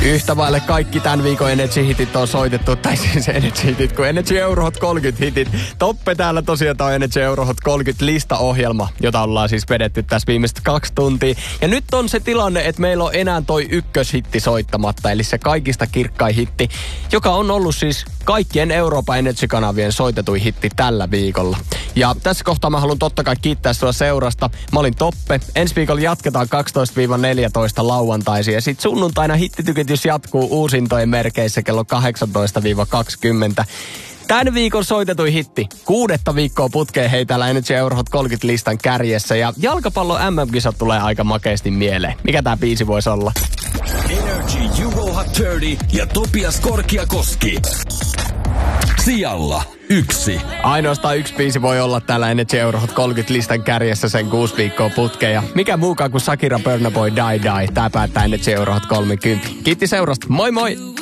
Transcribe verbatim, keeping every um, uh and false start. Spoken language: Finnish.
Yhtä vaille kaikki tämän viikon Energy-hitit on soitettu, tai siis Energy-hitit kuin Energy Eurohot kolmekymmentä hitit. Toppe täällä tosiaan on Energy Eurohot kolmekymmentä listaohjelma, jota ollaan siis vedetty tässä viimeiset kaksi tuntia. Ja nyt on se tilanne, että meillä on enää toi ykköshitti soittamatta, eli se kaikista kirkkain hitti, joka on ollut siis kaikkien Euroopan Energy-kanavien soitetuin hitti tällä viikolla. Ja tässä kohtaa mä haluan totta kai kiittää sua seurasta. Mä olin Toppe. Ensi viikolla jatketaan kaksitoista neljätoista lauantaisin ja sit sunnuntaina hittitykitys jatkuu uusintojen merkeissä kello kahdeksantoista kaksikymmentä. Tän viikon soitetuin hitti. Kuudetta viikkoa putkeen hei täällä Energy Eurohot kolmekymmentä listan kärjessä. Ja jalkapallo M M-kisat tulee aika makeasti mieleen. Mikä tää biisi voisi olla? Energy Euro Hot kolmekymmentä ja Topias Korkiakoski. Sijalla yksi. Ainoastaan yksi biisi voi olla täällä Energy Eurohot kolmekymmentä listan kärjessä sen kuusi viikkoa putkeen. Ja mikä muukaan kuin Shakira Burna Boy Die Die. Tää päättää Energy Eurohot kolmekymmentä. Kiitti seurasta. Moi moi!